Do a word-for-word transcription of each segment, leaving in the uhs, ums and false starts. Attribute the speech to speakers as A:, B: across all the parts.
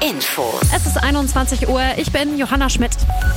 A: Infos.
B: Es ist einundzwanzig Uhr, ich bin Johanna Schmidt.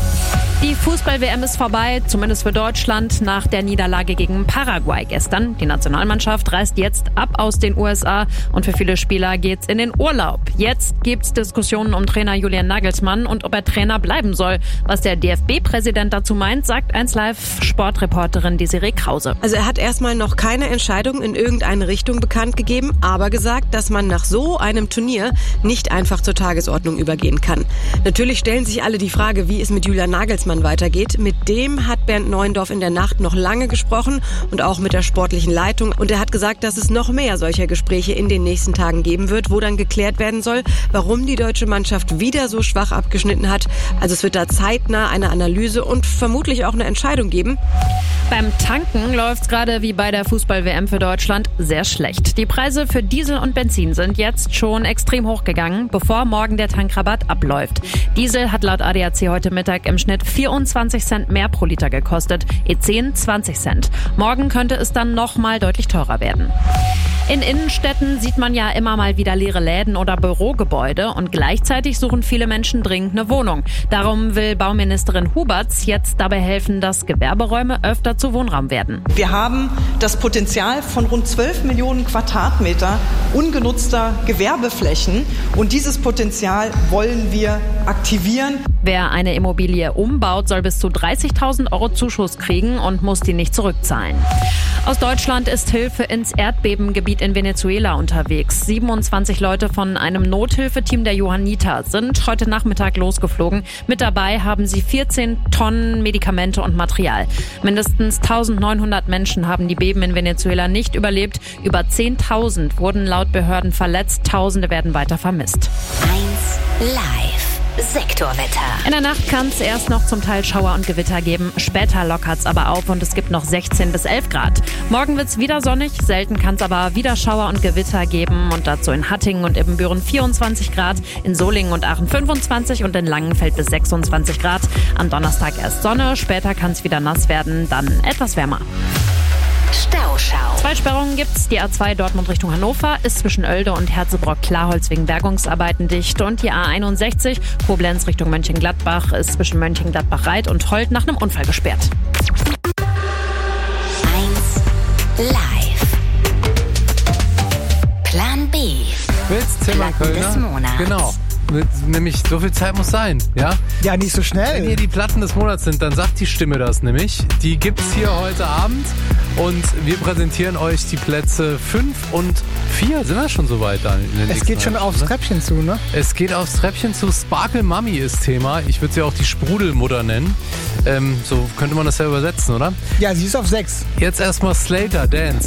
B: Die Fußball-W M ist vorbei, zumindest für Deutschland, nach der Niederlage gegen Paraguay gestern. Die Nationalmannschaft reist jetzt ab aus den U S A und für viele Spieler geht's in den Urlaub. Jetzt gibt's Diskussionen um Trainer Julian Nagelsmann und ob er Trainer bleiben soll. Was der D F B-Präsident dazu meint, sagt eins Live-Sportreporterin Desiree Krause.
C: Also er hat erstmal noch keine Entscheidung in irgendeine Richtung bekannt gegeben, aber gesagt, dass man nach so einem Turnier nicht einfach zur Tagesordnung übergehen kann. Natürlich stellen sich alle die Frage, wie es mit Julian Nagelsmann weitergeht. Mit dem hat Bernd Neuendorf in der Nacht noch lange gesprochen und auch mit der sportlichen Leitung. Und er hat gesagt, dass es noch mehr solcher Gespräche in den nächsten Tagen geben wird, wo dann geklärt werden soll, warum die deutsche Mannschaft wieder so schwach abgeschnitten hat. Also es wird da zeitnah eine Analyse und vermutlich auch eine Entscheidung geben.
B: Beim Tanken läuft's gerade wie bei der Fußball-W M für Deutschland sehr schlecht. Die Preise für Diesel und Benzin sind jetzt schon extrem hochgegangen, bevor morgen der Tankrabatt abläuft. Diesel hat laut A D A C heute Mittag im Schnitt vierundzwanzig Cent mehr pro Liter gekostet, E zehn zwanzig Cent. Morgen könnte es dann noch mal deutlich teurer werden. In Innenstädten sieht man ja immer mal wieder leere Läden oder Bürogebäude und gleichzeitig suchen viele Menschen dringend eine Wohnung. Darum will Bauministerin Huberts jetzt dabei helfen, dass Gewerberäume öfter zu Wohnraum werden.
D: Wir haben das Potenzial von rund zwölf Millionen Quadratmeter ungenutzter Gewerbeflächen und dieses Potenzial wollen wir aktivieren.
B: Wer eine Immobilie umbaut, soll bis zu dreißigtausend Euro Zuschuss kriegen und muss die nicht zurückzahlen. Aus Deutschland ist Hilfe ins Erdbebengebiet in Venezuela unterwegs. siebenundzwanzig Leute von einem Nothilfeteam der Johanniter sind heute Nachmittag losgeflogen. Mit dabei haben sie vierzehn Tonnen Medikamente und Material. Mindestens eintausendneunhundert Menschen haben die Beben in Venezuela nicht überlebt. Über zehntausend wurden laut Behörden verletzt. Tausende werden weiter vermisst.
A: eins Live. Sektorwetter.
B: In der Nacht kann es erst noch zum Teil Schauer und Gewitter geben. Später lockert es aber auf und es gibt noch sechzehn bis elf Grad. Morgen wird es wieder sonnig, selten kann es aber wieder Schauer und Gewitter geben. Und dazu in Hattingen und Ibbenbüren vierundzwanzig Grad, in Solingen und Aachen fünfundzwanzig und in Langenfeld bis sechsundzwanzig Grad. Am Donnerstag erst Sonne, später kann es wieder nass werden, dann etwas wärmer.
A: Stauschau.
B: Zwei Sperrungen gibt's. Die A zwei Dortmund Richtung Hannover ist zwischen Oelde und Herzebrock-Klarholz wegen Bergungsarbeiten dicht. Und die A einundsechzig Koblenz Richtung Mönchengladbach ist zwischen Mönchengladbach-Reit und Holt nach einem Unfall gesperrt.
A: eins Live. Plan B.
E: Willst Zimmer
A: Platten des
E: Kölner?
A: Monats.
E: Genau. Mit, nämlich so viel Zeit muss sein, ja?
F: Ja, nicht so
E: Wenn
F: schnell.
E: hier die Platten des Monats sind, dann sagt die Stimme das nämlich. Die gibt's hier heute Abend und wir präsentieren euch die Plätze fünf und vier. Sind wir schon so weit dann? In den
F: Es geht schon
E: Halben,
F: aufs
E: ne?
F: Treppchen zu, ne?
E: Es geht aufs Treppchen zu. Sparkle Mummy ist Thema. Ich würde sie auch die Sprudelmutter nennen. Ähm, so könnte man das ja übersetzen, oder?
F: Ja, sie ist auf sechs.
E: Jetzt erstmal Slater, Dance.